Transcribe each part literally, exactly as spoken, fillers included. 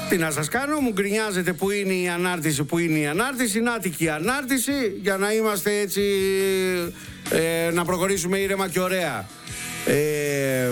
Τι να σας κάνω, μου γκρινιάζετε που είναι η ανάρτηση, που είναι η ανάρτηση, νάτικη η ανάρτηση, για να είμαστε έτσι, ε, να προχωρήσουμε ήρεμα και ωραία. Ε,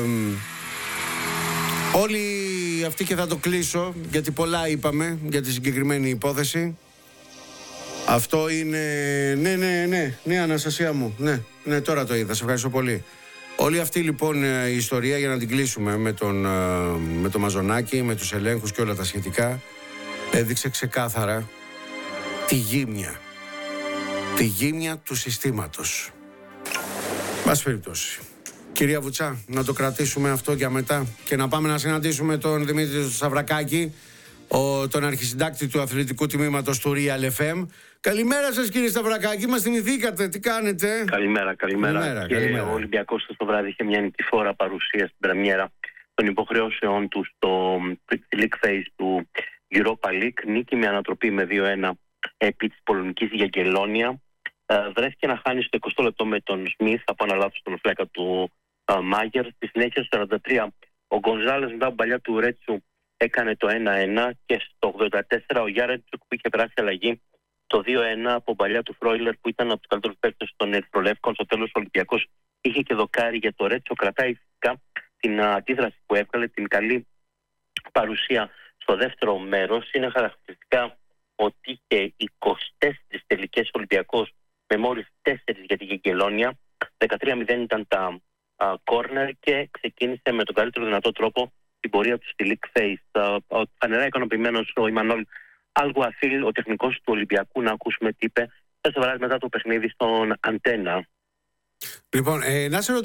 όλοι αυτοί, και θα το κλείσω, γιατί πολλά είπαμε για τη συγκεκριμένη υπόθεση. Αυτό είναι, ναι, ναι, ναι, ναι, Αναστασία μου, ναι, ναι, τώρα το είδα, σε ευχαριστώ πολύ. Όλη αυτή λοιπόν η ιστορία, για να την κλείσουμε με τον, με το Μαζονάκι, με τους ελέγχους και όλα τα σχετικά, έδειξε ξεκάθαρα τη γύμνια, τη γύμνια του συστήματος. Μας περιπτώσει. Κυρία Βουτσά, να το κρατήσουμε αυτό για μετά και να πάμε να συναντήσουμε τον Δημήτρη Σταυρακάκη, ο, τον αρχισυντάκτη του αθλητικού τμήματος του Real εφ εμ. Καλημέρα σας, κύριε Σταυρακάκη, μας θυμηθήκατε, τι κάνετε? Καλημέρα, καλημέρα. καλημέρα και καλημέρα. Ο Ολυμπιακός το βράδυ είχε μια νικηφόρα παρουσία στην πρεμιέρα των υποχρεώσεών του στο League Phase του Europa League. Νίκη με ανατροπή με δύο ένα επί της πολωνικής Γιαγκελόνια. Βρέθηκε να χάνει στο εικοστό λεπτό με τον Σμιθ από ένα λάθος στον φλέκα του Μάγερ. Στη συνέχεια στο σαράντα τρία ο Γκονζάλες μετά από παλιά του Ρέτσου έκανε το ένα ένα και στο ογδόντα τέσσερα ο Γιάρεντσουκ που είχε περάσει αλλαγή το δύο ένα από παλιά του Φρόιλερ που ήταν από τους καλύτερους παίκτες των Ερυθρολεύκων. Στο τέλος ο Ολυμπιακός είχε και δοκάρι για το Ρέτσο. Κρατάει φυσικά την αντίδραση που έβγαλε, την καλή παρουσία στο δεύτερο μέρος. Είναι χαρακτηριστικά ότι και είκοσι τέσσερις τελικές Ολυμπιακός με μόλις τέσσερις για την Γιαγκελόνια. δεκατρία μηδέν ήταν τα κόρνερ και ξεκίνησε με τον καλύτερο δυνατό τρόπο την πορεία του στη League Phase. Φανερά ικανοποιημένος ο Ιμανόλ Αλγουαθίλ, ο τεχνικός του Ολυμπιακού, να ακούσουμε τι είπε τέσσερα βράδυ μετά το παιχνίδι στον Αντένα. Λοιπόν, ε, να σε